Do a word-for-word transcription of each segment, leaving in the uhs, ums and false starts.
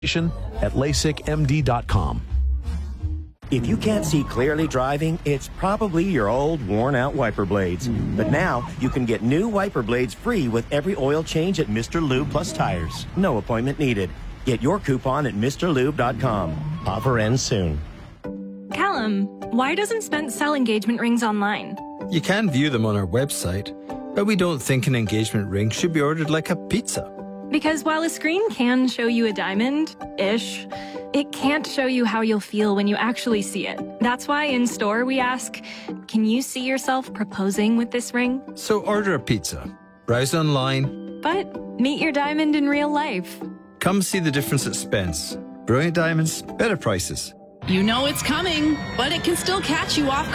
at LASIK M D dot com. If you can't see clearly driving, it's probably your old, worn-out wiper blades. But now, you can get new wiper blades free with every oil change at Mister Lube Plus Tires. No appointment needed. Get your coupon at Mister Lube dot com. Offer ends soon. Callum, why doesn't Spence sell engagement rings online? You can view them on our website, but we don't think an engagement ring should be ordered like a pizza. Because while a screen can show you a diamond-ish, it can't show you how you'll feel when you actually see it. That's why in store we ask, can you see yourself proposing with this ring? So order a pizza, browse online, but meet your diamond in real life. Come see the difference at Spence. Brilliant diamonds, better prices. You know it's coming, but it can still catch you off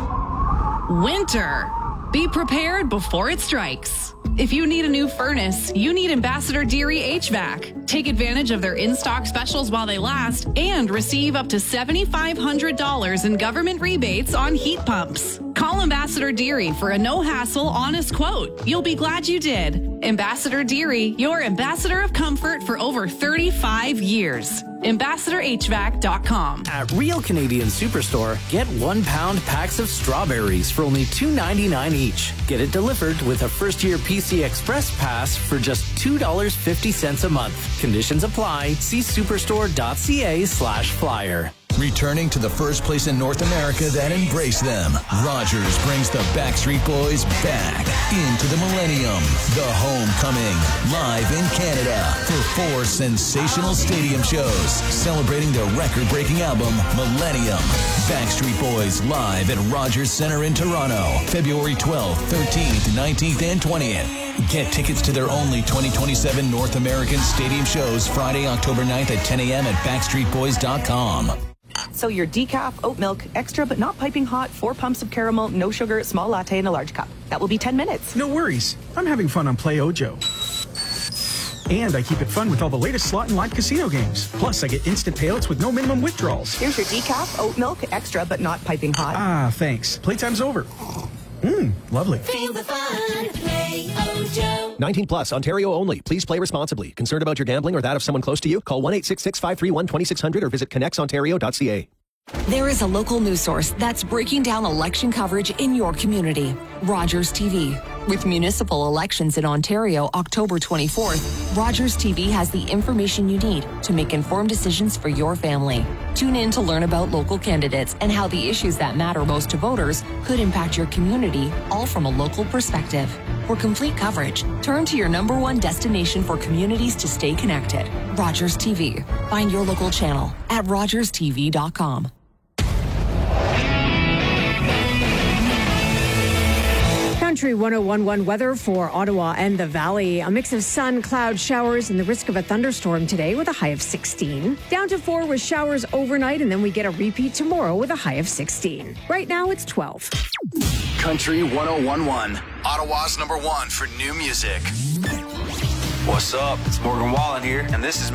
guard. Winter. Be prepared before it strikes. If you need a new furnace, you need Ambassador Deary H V A C. Take advantage of their in-stock specials while they last and receive up to seven thousand five hundred dollars in government rebates on heat pumps. Call Ambassador Deary for a no-hassle, honest quote. You'll be glad you did. Ambassador Deary, your ambassador of comfort for over thirty-five years. Ambassador H V A C dot com. At Real Canadian Superstore, get one pound packs of strawberries for only two ninety-nine each. Get it delivered with a first-year P C Express Pass for just two dollars and fifty cents a month. Conditions apply. See superstore.ca slash flyer. Returning to the first place in North America that embraced them, Rogers brings the Backstreet Boys back into the Millennium. The Homecoming, live in Canada for four sensational stadium shows celebrating their record-breaking album, Millennium. Backstreet Boys live at Rogers Centre in Toronto, February twelfth, thirteenth, nineteenth, and twentieth. Get tickets to their only twenty twenty-seven North American stadium shows Friday, October ninth at ten a.m. at backstreet boys dot com. So your decaf, oat milk, extra but not piping hot, four pumps of caramel, no sugar, small latte in a large cup. That will be ten minutes. No worries. I'm having fun on Play Ojo. And I keep it fun with all the latest slot and live casino games. Plus, I get instant payouts with no minimum withdrawals. Here's your decaf, oat milk, extra but not piping hot. Ah, thanks. Playtime's over. Mmm, lovely. Feel the fun. Play Ojo. nineteen plus, Ontario only. Please play responsibly. Concerned about your gambling or that of someone close to you? Call one eight six six, five three one, two six zero zero or visit connects ontario dot c a. There is a local news source that's breaking down election coverage in your community. Rogers T V. With municipal elections in Ontario October twenty-fourth, Rogers T V has the information you need to make informed decisions for your family. Tune in to learn about local candidates and how the issues that matter most to voters could impact your community, all from a local perspective. For complete coverage, turn to your number one destination for communities to stay connected. Rogers T V. Find your local channel at rogers t v dot com. Country one oh one point one weather for Ottawa and the Valley. A mix of sun, cloud, showers, and the risk of a thunderstorm today with a high of sixteen. Down to four with showers overnight, and then we get a repeat tomorrow with a high of sixteen. Right now, it's twelve. Country one oh one point one, Ottawa's number one for new music. What's up? It's Morgan Wallen here, and this is